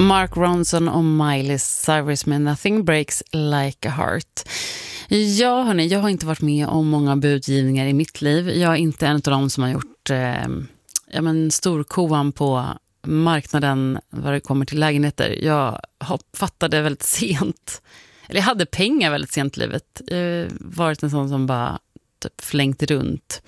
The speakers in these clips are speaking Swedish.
Mark Ronson och Miley Cyrus med Nothing Breaks Like a Heart. Ja, hörni, jag har inte varit med om många budgivningar i mitt liv. Jag är inte en av dem som har gjort storkovan på marknaden vad det kommer till lägenheter. Jag fattade väldigt sent, eller jag hade pengar väldigt sent i livet. Jag varit en sån som bara typ flängt runt.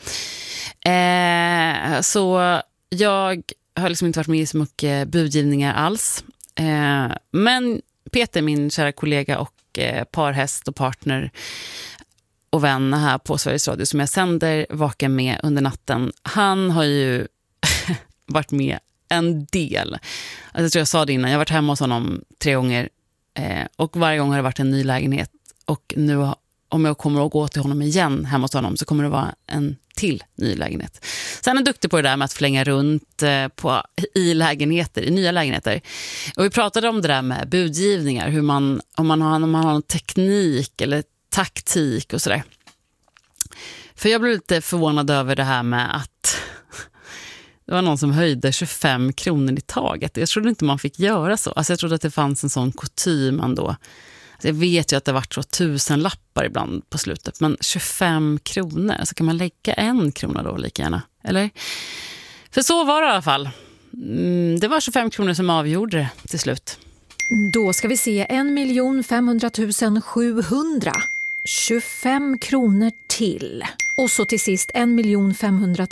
Så jag har liksom inte varit med i så mycket budgivningar alls. Men Peter, min kära kollega och parhäst och partner och vän här på Sveriges Radio som jag sänder Vaken med under natten, han har ju varit med en del. Alltså, jag tror jag sa det innan, jag har varit hemma hos honom 3 gånger och varje gång har det varit en ny lägenhet, och nu om jag kommer att gå till honom igen hemma hos honom så kommer det vara en till ny lägenhet. Så han är duktig på det där med att flänga runt i nya lägenheter. Och vi pratade om det där med budgivningar, hur om man har någon teknik eller taktik och sådär. För jag blev lite förvånad över det här med att det var någon som höjde 25 kronor i taget. Jag trodde inte man fick göra så. Alltså jag trodde att det fanns en sån kutym ändå. Alltså jag vet ju att det har varit så 1000 lappar ibland på slutet. Men 25 kronor, så kan man lägga 1 krona då lika gärna. Eller? För så var det i alla fall. Det var 25 kronor som avgjorde det till slut. Då ska vi se 1 500 700. 25 kronor till. Och så till sist 1 500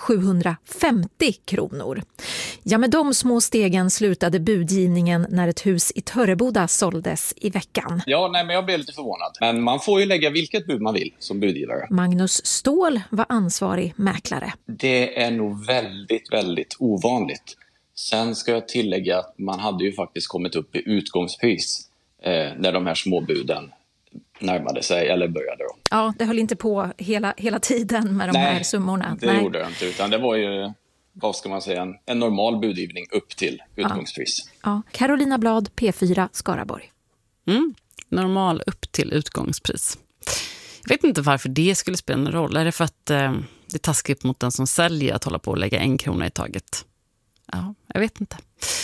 750 kronor. Ja, med de små stegen slutade budgivningen när ett hus i Törreboda såldes i veckan. Ja, men jag blev lite förvånad. Men man får ju lägga vilket bud man vill som budgivare. Magnus Ståhl var ansvarig mäklare. Det är nog väldigt, väldigt ovanligt. Sen ska jag tillägga att man hade ju faktiskt kommit upp i utgångspris när de här småbuden närmade sig eller började då. Ja, det höll inte på hela tiden med de här summorna. Det gjorde det inte, utan det var ju, vad ska man säga, en normal budgivning upp till utgångspris. Ja. Carolina Blad, P4, Skaraborg. Normal upp till utgångspris. Jag vet inte varför det skulle spela en roll. Är det för att det är taskigt mot den som säljer att hålla på och lägga 1 krona i taget? Ja, jag vet inte.